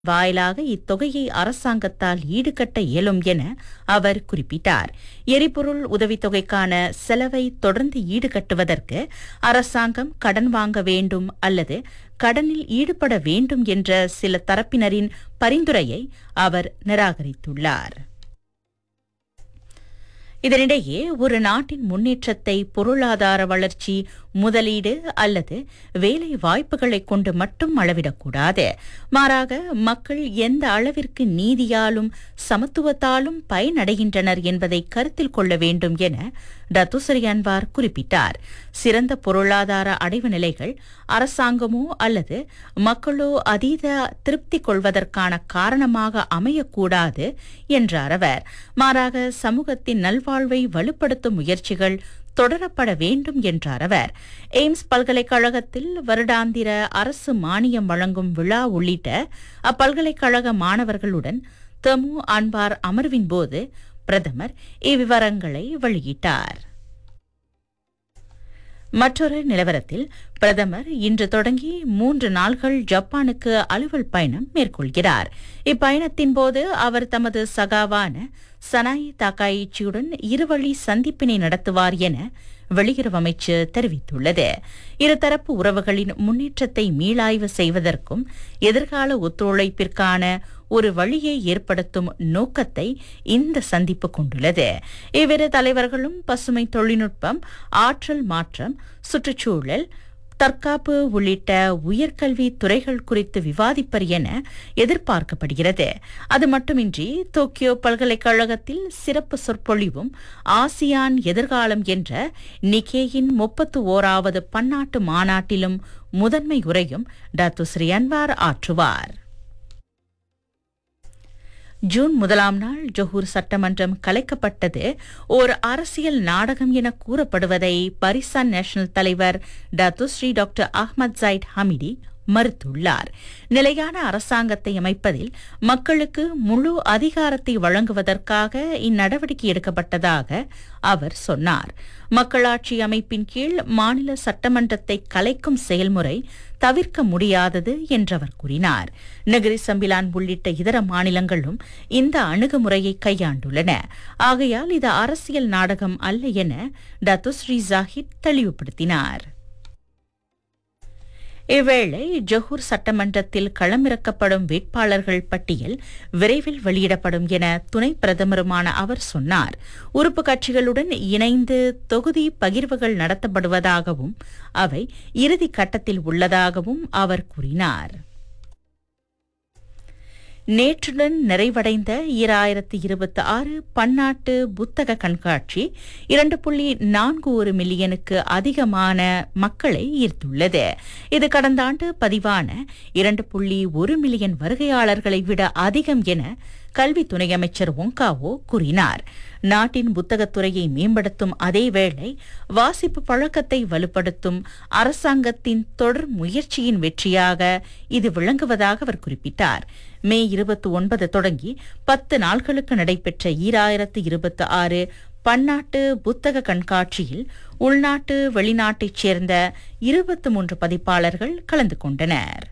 வாயிலாக இத்தொகையை அரசாங்கத்தால் ஈடுகட்ட இயலும் என அவர் குறிப்பிட்டார். எரிபொருள் உதவித்தொகைக்கான செலவை தொடர்ந்து ஈடுகட்டுவதற்கு அரசாங்கம் கடன் வாங்க வேண்டும் அல்லது கடனில் ஈடுபட வேண்டும் என்ற சில தரப்பினரின் பரிந்துரையை அவர் நிராகரித்துள்ளார். இதனிடையே ஒரு நாட்டின் முன்னேற்றத்தை பொருளாதார வளர்ச்சி, முதலீடு அல்லது வேலை வாய்ப்புகளை கொண்டு மட்டும் அளவிடக்கூடாது. மாறாக மக்கள் எந்த அளவிற்கு நீதியாலும் சமத்துவத்தாலும் பயனடைகின்றனர் என்பதை கருத்தில் கொள்ள வேண்டும் என டத்துஸ்ரீ அன்வார் குறிப்பிட்டார். சிறந்த பொருளாதார அடைவு நிலைகள் அரசாங்கமோ அல்லது மக்களோ அதீத திருப்தி கொள்வதற்கான காரணமாக அமையக்கூடாது என்றார் அவர். மாறாக சமூகத்தின் நல்வாழ்வை வலுப்படுத்தும் முயற்சிகள் தொடரப்பட வேண்டும் என்றார் அவர். எய்ம்ஸ் பல்கலைக்கழகத்தில் வருடாந்திர அரசு மானியம் வழங்கும் விழா உள்ளிட்ட அப்பல்கலைக்கழக மாணவர்களுடன் தமு அன்வார் அமர்வின் போது பிரதமர் இவ்விவரங்களை வெளியிட்டார். மற்றொரு நிலவரத்தில் பிரதமர் இன்று தொடங்கி 3 நாள்கள் ஜப்பானுக்கு அலுவல் பயணம் மேற்கொள்கிறார். இப்பயணத்தின் போது அவர் தமது சகாவான சனாயி தாக்காயிச்சியுடன் இருவழி சந்திப்பினை நடத்துவார் என வெளியுறவு அமைச்சு தெரிவித்துள்ளது. இருதரப்பு உறவுகளின் முன்னேற்றத்தை மீளாய்வு செய்வதற்கும் எதிர்கால ஒத்துழைப்பிற்கான ஒரு வழியை ஏற்படுத்தும் நோக்கத்தை இந்த சந்திப்பு கொண்டுள்ளது. இவ்விரு தலைவர்களும் பசுமை தொழில்நுட்பம், ஆற்றல் மாற்றம், சுற்றுச்சூழல், தற்காப்பு உள்ளிட்ட உயர்கல்வி துறைகள் குறித்து விவாதிப்பர் என எதிர்பார்க்கப்படுகிறது. அது மட்டுமின்றி டோக்கியோ பல்கலைக்கழகத்தில் சிறப்பு சொற்பொழிவும் ஆசியான் எதிர்காலம் என்ற நிக்கேயின் 31வது பன்னாட்டு மாநாட்டிலும் முதன்மை உரையும் டத்துஸ்ரீ அன்வார் ஆற்றுவார். ஜூன் 1ஆம் நாள் ஜொஹூர் சட்டமன்றம் கலைக்கப்பட்டது ஓர் அரசியல் நாடகம் என கூறப்படுவதை பரிசான் நேஷனல் தலைவர் Datuk Seri doctor Ahmad Zaid Hamidi மறுத்துள்ளார். நிலையான அரசாங்கத்தை அமைப்பதில் மக்களுக்கு முழு அதிகாரத்தை வழங்குவதற்காக இந்நடவடிக்கை எடுக்கப்பட்டதாக அவர் சொன்னார். மக்களாட்சி அமைப்பின் கீழ் மாநில சட்டமன்றத்தை கலைக்கும் செயல்முறை தவிர்க்க முடியாதது என்றவர் கூறினார். நகரி சம்பிலான் உள்ளிட்ட இதர மாநிலங்களும் இந்த அணுகுமுறையை கையாண்டுள்ளன. ஆகையால் இது அரசியல் நாடகம் அல்ல என டத்துஸ்ரீ ஜாஹித் தெளிவுபடுத்தினார். இவ்வேளை ஜொஹூர் சட்டமன்றத்தில் களமிறக்கப்படும் வேட்பாளர்கள் பட்டியல் விரைவில் வெளியிடப்படும் என துணை பிரதமருமான அவர் சொன்னார். உறுப்பு கட்சிகளுடன் இணைந்து தொகுதி பகிர்வுகள் நடத்தப்படுவதாகவும் அவை இறுதி கட்டத்தில் உள்ளதாகவும் அவர் கூறினார். நேற்றுடன் நிறைவடைந்த 2026 பன்னாட்டு புத்தக கண்காட்சி 2.41 மில்லியனுக்கு அதிகமான மக்களை ஈர்த்துள்ளது. இது கடந்த ஆண்டு பதிவான 2.1 மில்லியன் வருகையாளர்களை விட அதிகம் என கல்வி துணை அமைச்சர் ஒங்காவோ கூறினார். நாட்டின் புத்தகத்துறையை மேம்படுத்தும் அதேவேளை வாசிப்பு பழக்கத்தை வலுப்படுத்தும் அரசாங்கத்தின் தொடர் முயற்சியின் வெற்றியாக இது விளங்குவதாக அவர் குறிப்பிட்டார். மே 29 தொடங்கி 10 நாள்களுக்கு நடைபெற்ற 2026 பன்னாட்டு புத்தக கண்காட்சியில் உள்நாட்டு வெளிநாட்டைச் சேர்ந்த 23 பதிப்பாளர்கள் கலந்து கொண்டனர்.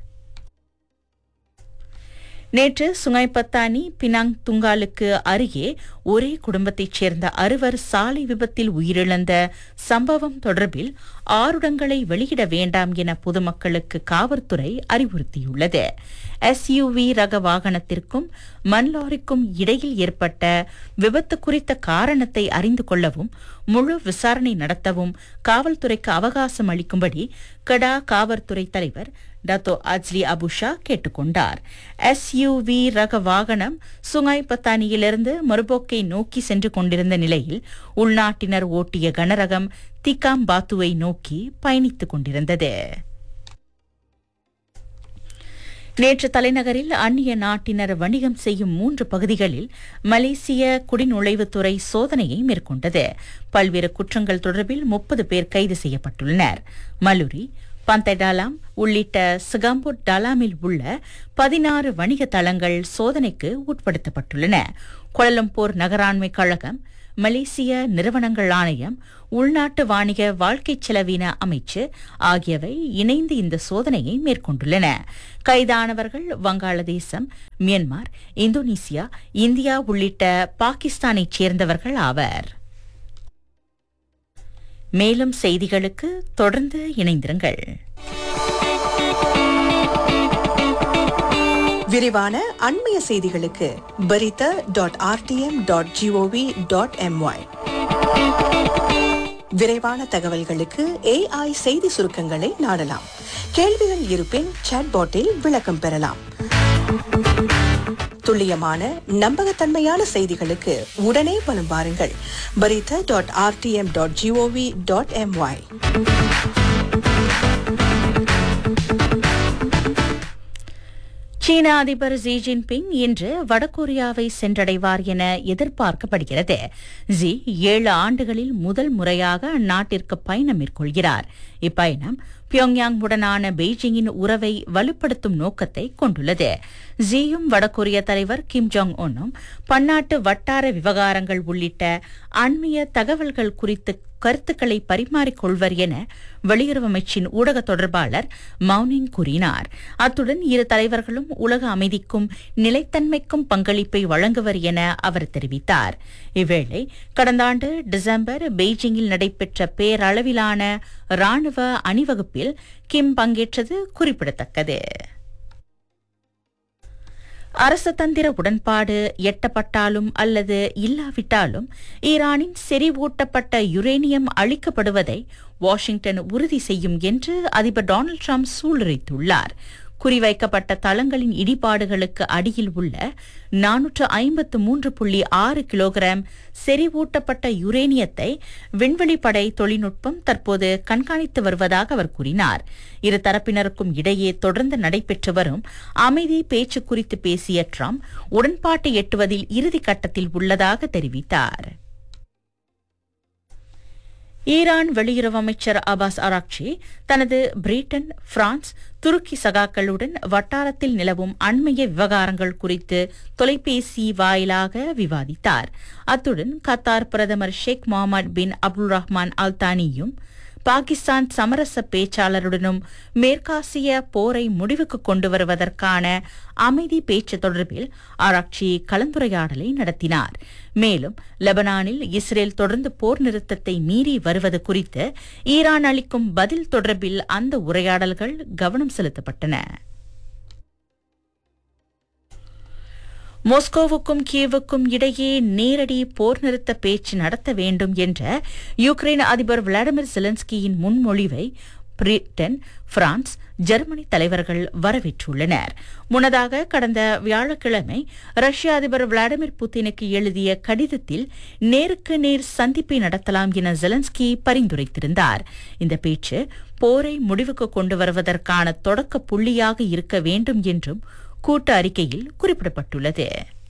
நேற்று சுங்கைப்பத்தானி பினாங் துங்காலுக்கு அருகே ஒரே குடும்பத்தைச் சேர்ந்த 6 சாலை விபத்தில் உயிரிழந்த சம்பவம் தொடர்பில் ஆருடங்களை வெளியிட வேண்டாம் என பொதுமக்களுக்கு காவல்துறை அறிவுறுத்தியுள்ளது. எஸ்யூவி ரக வாகனத்திற்கும் மண்லாரிக்கும் இடையில் ஏற்பட்ட விபத்து குறித்த காரணத்தை அறிந்து கொள்ளவும் முழு விசாரணை நடத்தவும் காவல்துறைக்கு அவகாசம் அளிக்கும்படி கடா காவல்துறை தலைவர் டத்தோ அஜ்லி அபுஷா கேட்டுக்கொண்டார். எஸ்யூவி ரக வாகனம் சுங்காய் பத்தானியிலிருந்து மறுபோக்கை நோக்கி சென்று கொண்டிருந்த நிலையில் உள்நாட்டினர் ஓட்டிய கனரகம் திகாம் பாத்துவை நோக்கி பயணித்துக் கொண்டிருந்தது. நேற்று தலைநகரில் அந்நிய நாட்டினர் வணிகம் செய்யும் 3 பகுதிகளில் மலேசிய குடிநுழைவுத்துறை சோதனையை மேற்கொண்டது. பல்வேறு குற்றங்கள் தொடர்பில் 30 பேர் கைது செய்யப்பட்டுள்ளனர். மலுரி, பந்தைடாலாம் உள்ளிட்ட சிகம்பூர் டாலாமில் உள்ள 16 வணிக தளங்கள் சோதனைக்கு உட்படுத்தப்பட்டுள்ளன. கோலலம்பூர் நகராண்மை கழகம் மலேசிய நிறுவனங்கள் ஆணையம், உள்நாட்டு வாணிக வாழ்க்கை செலவின அமைச்சு ஆகியவை இணைந்து இந்த சோதனையை மேற்கொண்டுள்ளன. கைதானவர்கள் வங்காளதேசம், மியான்மர், இந்தோனேசியா, இந்தியா உள்ளிட்ட பாகிஸ்தானைச் சேர்ந்தவர்கள் ஆவர். மேலும் செய்திகளுக்கு தொடர்ந்து இணைந்திருங்கள். விரிவான அண்மைய செய்திகளுக்கு berita.rtm.gov.my. விரைவான தகவல்களுக்கு AI செய்தி சுருக்கங்களை நாடலாம். கேள்விகள் இருப்பின் சாட்பாட்டில் விளக்கம் பெறலாம். துல்லியமான நம்பகத்தன்மையான செய்திகளுக்கு உடனே வலம் வாருங்கள். berita.rtm.gov.my. சீன அதிபர் ஜி ஜின்பிங் இன்று வடகொரியாவை சென்றடைவார் என எதிர்பார்க்கப்படுகிறது. ஜி 7 ஆண்டுகளில் முதல் முறையாக அந்நாட்டிற்கு பயணம் மேற்கொள்கிறார். இப்பயணம் பியோங்யாங் உடனான பெய்ஜிங்கின் உறவை வலுப்படுத்தும் நோக்கத்தை கொண்டுள்ளது. ஜியும் வடகொரிய தலைவர் கிம் ஜாங் உன்னும் பன்னாட்டு வட்டார விவகாரங்கள் உள்ளிட்ட அண்மைய தகவல்கள் குறித்து கருத்துக்களை பரிமாறிக்கொள்வர் என வெளியுறவு அமைச்சின் ஊடக தொடர்பாளர் மௌனிங் கூறினார். அத்துடன் இரு தலைவர்களும் உலக அமைதிக்கும் நிலைத்தன்மைக்கும் பங்களிப்பை வழங்குவர் என அவர் தெரிவித்தார். இவ்வேளை கடந்த ஆண்டு டிசம்பர் பெய்ஜிங்கில் நடைபெற்ற பேரளவிலான ராணுவ அணிவகுப்பில் கிம் பங்கேற்றது குறிப்பிடத்தக்கது. அரசதந்திர உடன்பாடு எட்டப்பட்டாலும் அல்லது இல்லாவிட்டாலும் ஈரானின் செறிவூட்டப்பட்ட யுரேனியம் அளிக்கப்படுவதை வாஷிங்டன் உறுதி செய்யும் என்று அதிபர் டொனால்டு டிரம்ப் சூளுரைத்துள்ளார். குறிவைக்கப்பட்ட தளங்களின் இடிபாடுகளுக்கு அடியில் உள்ள 453.6 கிலோகிராம் செறிவூட்டப்பட்ட யுரேனியத்தை விண்வெளிப்படை தொழில்நுட்பம் தற்போது கண்காணித்து வருவதாக அவர் கூறினார். இரு தரப்பினருக்கும் இடையே தொடர்ந்து நடைபெற்று வரும் அமைதி பேச்சு குறித்து பேசிய ட்ரம்ப் உடன்பாட்டை எட்டுவதில் இறுதி கட்டத்தில் உள்ளதாக தெரிவித்தார். ஈரான் வெளியுறவு அமைச்சர் அபாஸ் அராக்சி தனது பிரிட்டன், பிரான்ஸ், துருக்கி சகாக்களுடன் வட்டாரத்தில் நிலவும் அண்மைய விவகாரங்கள் குறித்து தொலைபேசி வாயிலாக விவாதித்தார். அத்துடன் கத்தார் பிரதமர் ஷேக் முகமது பின் அப்துல் ரஹ்மான் அல் தானியும் பாகிஸ்தான் சமரச பேச்சாளருடனும் மேற்காசிய போரை முடிவுக்கு கொண்டு வருவதற்கான அமைதி பேச்சு தொடர்பில் ஆராய்ச்சி கலந்துரையாடலை நடத்தினார். மேலும் லெபனானில் இஸ்ரேல் தொடர்ந்து போர் நிறுத்தத்தை மீறி வருவது குறித்து ஈரான் அளிக்கும் பதில் தொடர்பில் அந்த உரையாடல்கள் கவனம் செலுத்தப்பட்டன. மாஸ்கோவுக்கும் கீவுக்கும் இடையே நேரடி போர் நிறுத்த பேச்சு நடத்த வேண்டும் என்ற யுக்ரைன் அதிபர் விளாடிமிர் ஜெலன்ஸ்கியின் முன்மொழிவை பிரிட்டன், பிரான்ஸ், ஜெர்மனி தலைவர்கள் வரவேற்றுள்ளனர். முன்னதாக கடந்த வியாழக்கிழமை ரஷ்ய அதிபர் விளாடிமிர் புட்டினுக்கு எழுதிய கடிதத்தில் நேருக்கு நேர் சந்திப்பை நடத்தலாம் என ஜெலன்ஸ்கி பரிந்துரைத்திருந்தார். இந்த பேச்சு போரை முடிவுக்கு கொண்டு வருவதற்கான தொடக்க புள்ளியாக இருக்க வேண்டும் என்றும் கூட்டு அறிக்கையில் குறிப்பிடப்பட்டுள்ளது.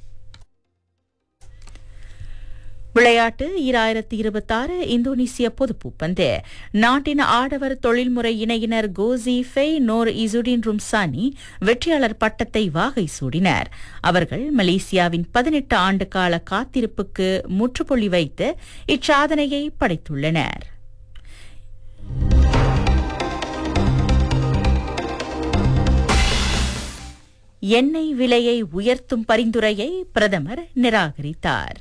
விளையாட்டு 2026 இந்தோனேசிய பொதுப்பூப்பந்து. நாட்டின் ஆடவர் தொழில்முறை இணையினர் கோசி ஃபெய் நோர் இசுடின் ரும்சானி வெற்றியாளர் பட்டத்தை வாகை சூடினர். அவர்கள் மலேசியாவின் 18 ஆண்டு கால காத்திருப்புக்கு முற்றுப்புள்ளி வைத்து இச்சாதனையை படைத்துள்ளனர். எண்ணெய் விலையை உயர்த்தும் பரிந்துரையை பிரதமர் நிராகரித்தார்.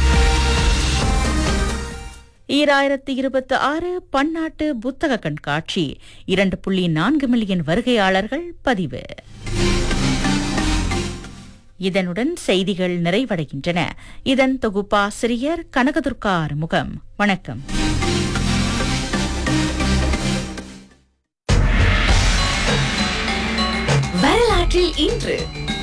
2026 பன்னாட்டு புத்தக கண்காட்சி 2.4 மில்லியன் வருகையாளர்கள் பதிவு. இதனுடன் செய்திகள் நிறைவடைகின்றன. இதன் தொகுப்பாசிரியர் கனகதுர்கா ஆறுமுகம். வணக்கம். வரலாற்றில் இன்று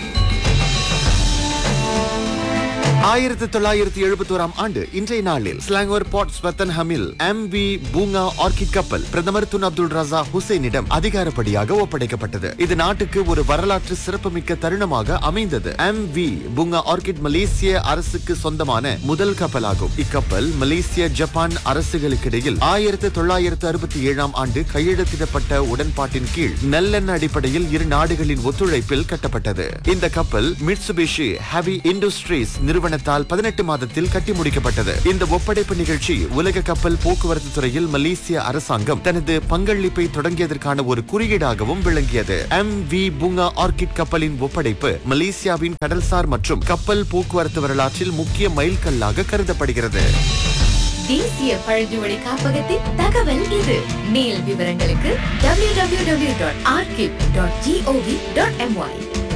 1971 ஆண்டு இன்றைய நாளில் ஸ்லாங்கோர் போர்ட் ஸ்வத்தன்ஹமில் MV பூங்கா ஆர்கிட் கப்பல் பிரதமர் துன் அப்துல் ரஸா ஹுசைனிடம் அதிகாரப்படியாக ஒப்படைக்கப்பட்டது. இது நாட்டுக்கு ஒரு வரலாற்று சிறப்புமிக்க தருணமாக அமைந்தது. MV பூங்கா ஆர்கிட் மலேசிய அரசுக்கு சொந்தமான முதல் கப்பலாகும். இக்கப்பல் மலேசிய, ஜப்பான் அரசுகளுக்கிடையில் 1967 ஆண்டு கையெழுத்திடப்பட்ட உடன்பாட்டின் கீழ் நல்லெண்ண அடிப்படையில் இரு நாடுகளின் ஒத்துழைப்பில் கட்டப்பட்டது. இந்த கப்பல் மிட்சுபிஷி ஹெவி இண்டஸ்ட்ரீஸ் நிறுவன நிறுவனத்தால் 18 மாதத்தில் கட்டி முடிக்கப்பட்டது. இந்த ஒப்படைப்பு நிகழ்ச்சி உலக கப்பல் போக்குவரத்து துறையில் மலேசிய அரசாங்கம் தனது பங்களிப்பை தொடங்கியதற்கான ஒரு குறியீடாகவும் விளங்கியது. MV பூங்கா ஆர்கிட் கப்பலின் ஒப்படைப்பு மலேசியாவின் கடல்சார் மற்றும் கப்பல் போக்குவரத்து வரலாற்றில் முக்கிய மைல்கல்லாக கருதப்படுகிறது. தேசிய பழங்குடி காப்பகத்தின் தகவல் இது. மேல் விவரங்களுக்கு www.arkip.gov.my